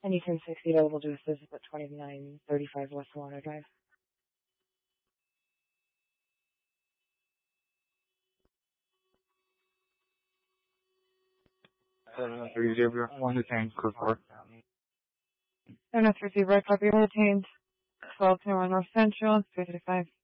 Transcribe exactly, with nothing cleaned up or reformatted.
Any ten sixty available to assist at twenty-nine thirty-five West Solano Drive. seven oh three zero one detained, code four. seven oh three zero, copy, detained. twelve twenty-one North Central, three thirty-five.